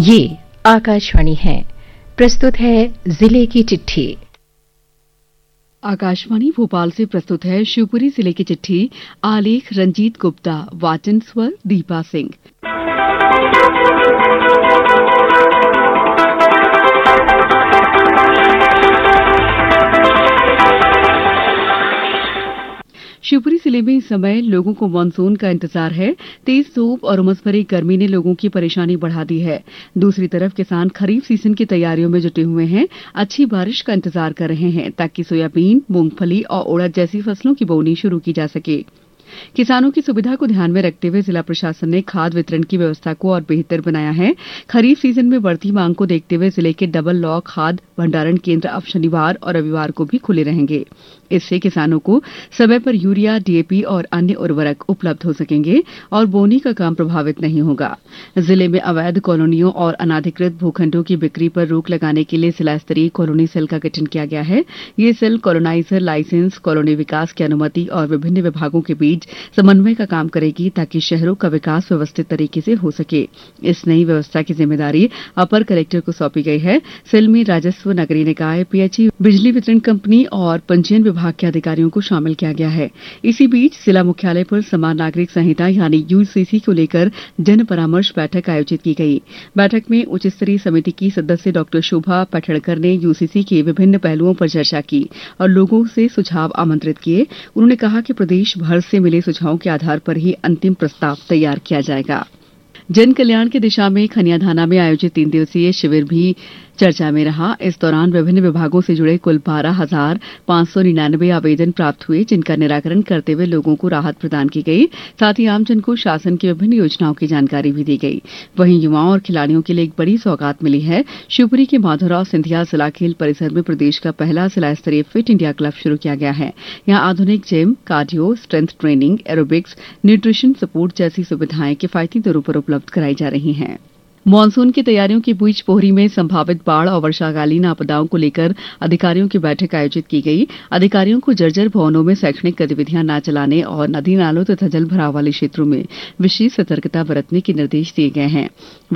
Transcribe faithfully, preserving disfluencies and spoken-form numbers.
ये आकाशवाणी है। प्रस्तुत है जिले की चिट्ठी। आकाशवाणी भोपाल से प्रस्तुत है शिवपुरी जिले की चिट्ठी। आलेख रंजीत गुप्ता, वाचन स्वर दीपा सिंह। शिवपुरी जिले में इस समय लोगों को मानसून का इंतजार है। तेज धूप और उमस भरी गर्मी ने लोगों की परेशानी बढ़ा दी है। दूसरी तरफ किसान खरीफ सीजन की तैयारियों में जुटे हुए हैं। अच्छी बारिश का इंतजार कर रहे हैं ताकि सोयाबीन, मूंगफली और उड़द जैसी फसलों की बोवनी शुरू की जा सके। किसानों की सुविधा को ध्यान में रखते हुए जिला प्रशासन ने खाद वितरण की व्यवस्था को और बेहतर बनाया है। खरीफ सीजन में बढ़ती मांग को देखते हुए जिले के डबल लॉ खाद भंडारण केंद्र अब शनिवार और रविवार को भी खुले रहेंगे। इससे किसानों को समय पर यूरिया, डीएपी और अन्य उर्वरक उपलब्ध हो सकेंगे और बोनी का काम प्रभावित नहीं होगा। जिले में अवैध कॉलोनियों और अनाधिकृत भूखंडों की बिक्री पर रोक लगाने के लिए जिला स्तरीय कॉलोनी सेल का गठन किया गया है। ये सेल कॉलोनाइजर लाइसेंस, कॉलोनी विकास की अनुमति और विभिन्न विभागों के बीच समन्वय का काम करेगी ताकि शहरों का विकास व्यवस्थित तरीके से हो सके। इस नई व्यवस्था की जिम्मेदारी अपर कलेक्टर को सौंपी गई है। सेल में राजस्व, नगरीय निकाय, पीएचई, बिजली वितरण कंपनी और पंजीयन विभाग के अधिकारियों को शामिल किया गया है। इसी बीच जिला मुख्यालय पर समान नागरिक संहिता यानी यूसीसी को लेकर जन परामर्श बैठक आयोजित की गई। बैठक में उच्च स्तरीय समिति की सदस्य डॉक्टर शोभा पठड़कर ने यूसीसी के विभिन्न पहलुओं पर चर्चा की और लोगों से सुझाव आमंत्रित किए। उन्होंने कहा कि प्रदेश भर से मिले सुझावों के आधार पर ही अंतिम प्रस्ताव तैयार किया जाएगा। जन कल्याण की दिशा में खनियाधाना में आयोजित तीन दिवसीय शिविर भी चर्चा में रहा। इस दौरान विभिन्न विभागों से जुड़े कुल बारह हजार पांच सौ निन्यानवे आवेदन प्राप्त हुए, जिनका निराकरण करते हुए लोगों को राहत प्रदान की गई। साथ ही आमजन को शासन की विभिन्न योजनाओं की जानकारी भी दी गई। वहीं युवाओं और खिलाड़ियों के लिए एक बड़ी सौगात मिली है। शिवपुरी के माधवराव सिंधिया जिला खेल परिसर में प्रदेश का पहला जिला स्तरीय फिट इंडिया क्लब शुरू किया गया है। यहाँ आधुनिक gym, cardio, strength training, aerobics, nutrition support जैसी सुविधाएं किफायती दरों पर उपलब्ध कराई जा रही हैं। मानसून की तैयारियों के बीच पोहरी में संभावित बाढ़ और वर्षाकालीन आपदाओं को लेकर अधिकारियों की बैठक आयोजित की गई। अधिकारियों को जर्जर भवनों में शैक्षणिक गतिविधियां न चलाने और नदी नालों तथा जल भराव वाले क्षेत्रों में विशेष सतर्कता बरतने के निर्देश दिए गए हैं।